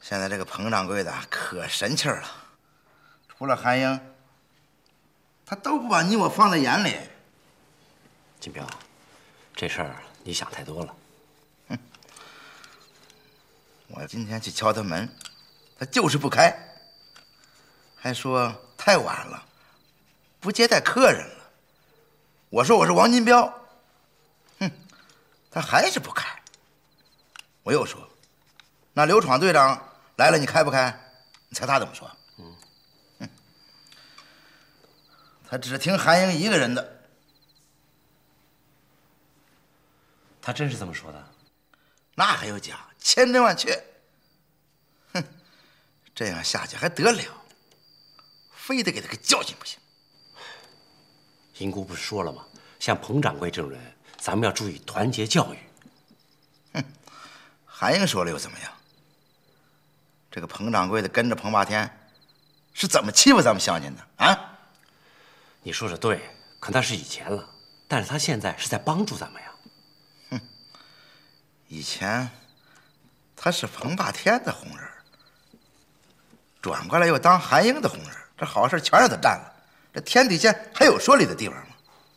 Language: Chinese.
现在这个彭掌柜的可神气了，除了韩英，他都不把你我放在眼里。 金彪，这事儿你想太多了。 我今天去敲他门，他就是不开，还说太晚了，不接待客人了。我说我是王金彪，他还是不开。我又说，那刘闯队长来了，你开不开？你猜他怎么说？他只听韩英一个人的。 他真是这么说的？ 那还有假？千真万确。这样下去还得了？非得给他个教训不行。 英姑不是说了吗？像彭掌柜这种人，咱们要注意团结教育。 韩英说了又怎么样？这个彭掌柜的跟着彭霸天，是怎么欺负咱们乡亲的啊？ 你说的对，可那是以前了，但是他现在是在帮助咱们呀。 以前他是彭霸天的红人，转过来又当韩英的红人，这好事全让他占了，这天底下还有说理的地方吗？